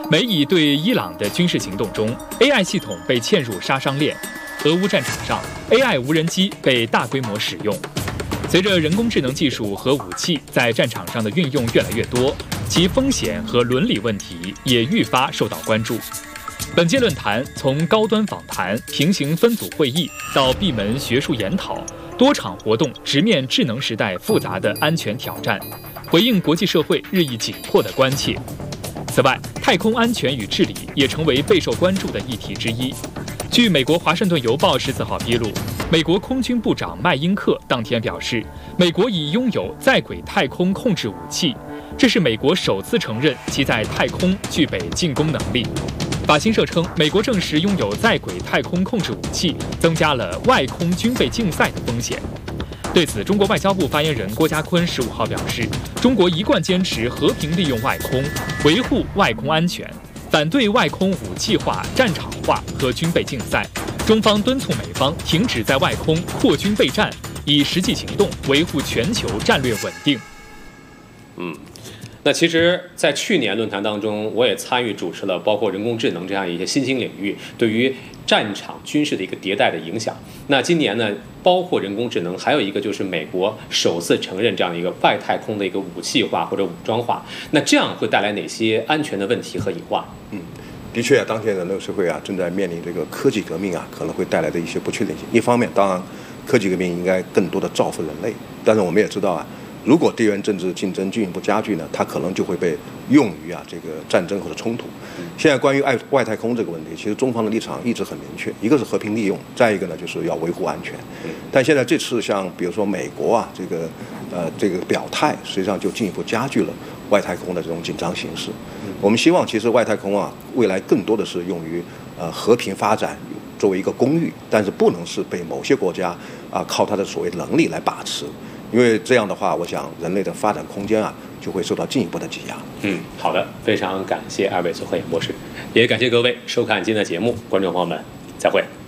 美以对伊朗的军事行动中 ，AI 系统被嵌入杀伤链。俄乌战场上 ，AI 无人机被大规模使用。随着人工智能技术和武器在战场上的运用越来越多，其风险和伦理问题也愈发受到关注。本届论坛从高端访谈、平行分组会议到闭门学术研讨，多场活动直面智能时代复杂的安全挑战，回应国际社会日益紧迫的关切。此外，太空安全与治理也成为备受关注的议题之一。据美国《华盛顿邮报》14号披露，美国空军部长麦因克当天表示，美国已拥有在轨太空控制武器，这是美国首次承认其在太空具备进攻能力。法新社称，美国证实拥有在轨太空控制武器，增加了外空军备竞赛的风险。对此，中国外交部发言人郭家坤15号表示，中国一贯坚持和平利用外空，维护外空安全，反对外空武器化、战场化和军备竞赛。中方敦促美方停止在外空扩军备战，以实际行动维护全球战略稳定。 那其实，在去年论坛当中，我也参与主持了包括人工智能这样一些新兴领域对于战场军事的一个迭代的影响。那今年呢，包括人工智能，还有一个就是美国首次承认这样的一个外太空的一个武器化或者武装化。那这样会带来哪些安全的问题和隐患？ 的确啊，当前人类社会啊正在面临这个科技革命啊可能会带来的一些不确定性。一方面，当然科技革命应该更多的造福人类，但是我们也知道啊，如果地缘政治竞争进一步加剧呢，它可能就会被用于这个战争或者冲突。现在关于外太空这个问题，其实中方的立场一直很明确，一个是和平利用，再一个呢就是要维护安全。但现在这次像比如说美国啊这个表态，实际上就进一步加剧了外太空的这种紧张形势。我们希望其实外太空未来更多的是用于和平发展，作为一个工具，但是不能是被某些国家靠它的所谓能力来把持。因为这样的话，我想人类的发展空间就会受到进一步的挤压。 好的，非常感谢二位做合演博士，也感谢各位收看今天的节目，观众朋友们，再会。